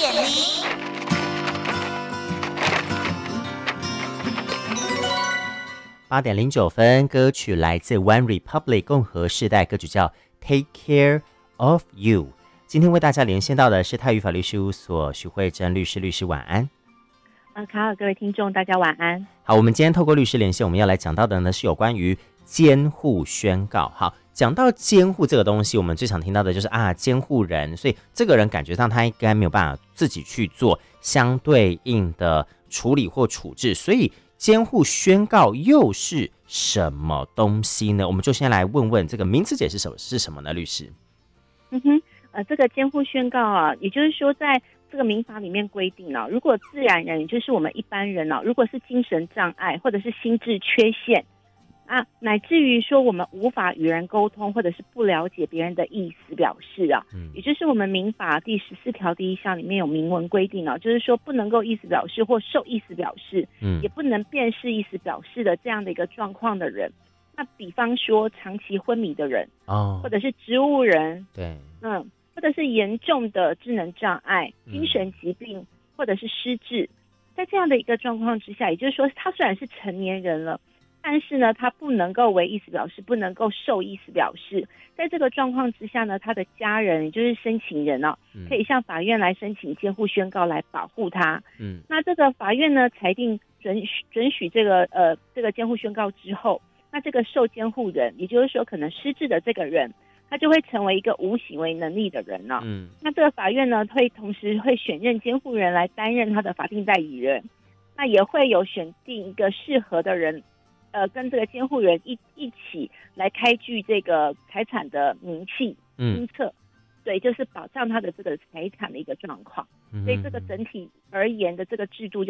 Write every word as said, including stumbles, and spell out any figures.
点名。 八点零九分，歌曲来自 One Republic 共和世代，歌曲叫 Take Care of You。今天为大家连线到的是泰语法律事务所许慧珍律师，律师晚安。 呃，卡尔，各位听众，大家晚安。 好，我们今天透过律师连线，我们要来讲到的呢是有关于监护宣告。好，讲到监护这个东西，我们最常听到的就是啊，监护人，所以这个人感觉上他应该没有办法自己去做相对应的处理或处置，所以监护宣告又是什么东西呢？我们就先来问问这个名词解释什么是什么呢？律师？ 嗯哼，呃，这个监护宣告啊，也就是说，在这个民法里面规定啊，如果自然人，也就是我们一般人啊，如果是精神障碍或者是心智缺陷啊，乃至于说我们无法与人沟通，或者是不了解别人的意思表示啊，嗯、也就是我们民法第十四条第一项里面有明文规定啊，就是说不能够意思表示或受意思表示，嗯，也不能辨识意思表示的这样的一个状况的人。那比方说长期昏迷的人，哦，或者是植物人， 对， 嗯，或者是严重的智能障碍、精神疾病，或者是失智，在这样的一个状况之下，也就是说，他虽然是成年人了，但是呢，他不能够为意思表示，不能够受意思表示。在这个状况之下呢，他的家人，也就是申请人哦，可以向法院来申请监护宣告来保护他。嗯，那这个法院呢裁定准许准许这个呃这个监护宣告之后，那这个受监护人，也就是说可能失智的这个人，他就会成为一个无行为能力的人了、哦。嗯，那这个法院呢，会同时会选任监护人来担任他的法定代理人，那也会有选定一个适合的人，呃，跟这个监护人一一起来开具这个财产的明细清册、嗯，对，就是保障他的这个财产的一个状况。嗯、所以这个整体而言的这个制度叫